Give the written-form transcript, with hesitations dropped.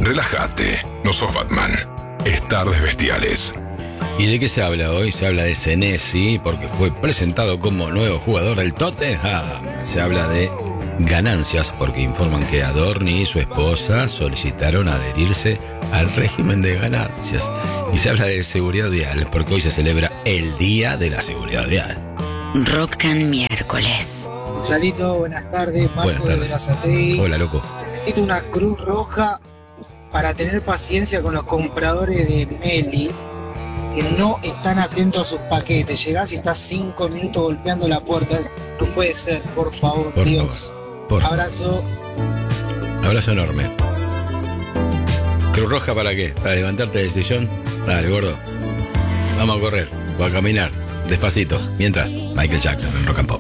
Relájate, no sos Batman. Es Tardes Bestiales. ¿Y de qué se habla hoy? Se habla de Senesi porque fue presentado como nuevo jugador del Tottenham. Se habla de ganancias porque informan que Adorni y su esposa solicitaron adherirse al régimen de ganancias. Y se habla de seguridad vial porque hoy se celebra el Día de la Seguridad Vial. Rock and miércoles. Gonzalito, buenas tardes. Marco Buenas tardes. de Berazategui. Hola, loco. Necesito una cruz roja para tener paciencia con los compradores de Meli que no están atentos a sus paquetes. Llegás y estás 5 minutos golpeando la puerta. No puede ser, por favor, Por Dios. favor, por favor. Abrazo. Abrazo enorme. ¿Cruz roja para qué? ¿Para levantarte del sillón? Dale, gordo. Vamos a correr o a caminar despacito. Mientras, Michael Jackson en Rock and Pop.